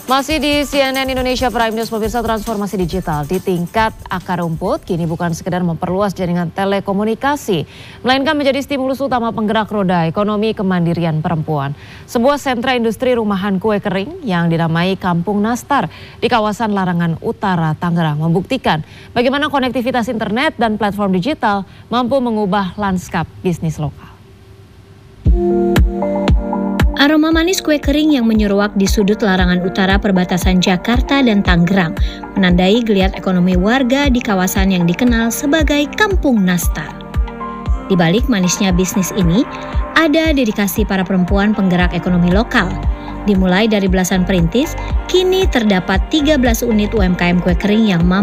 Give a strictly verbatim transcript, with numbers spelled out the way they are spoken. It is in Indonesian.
Masih di C N N Indonesia Prime News, pemirsa, transformasi digital di tingkat akar rumput kini bukan sekedar memperluas jaringan telekomunikasi, melainkan menjadi stimulus utama penggerak roda ekonomi kemandirian perempuan. Sebuah sentra industri rumahan kue kering yang dinamai Kampung Nastar di kawasan Larangan Utara, Tangerang membuktikan bagaimana konektivitas internet dan platform digital mampu mengubah lanskap bisnis lokal. Aroma manis kue kering yang menyeruak di sudut Larangan Utara perbatasan Jakarta dan Tangerang menandai geliat ekonomi warga di kawasan yang dikenal sebagai Kampung Nastar. Di balik manisnya bisnis ini, ada dedikasi para perempuan penggerak ekonomi lokal. Dimulai dari belasan perintis, kini terdapat tiga belas unit U M K M kue kering yang mampu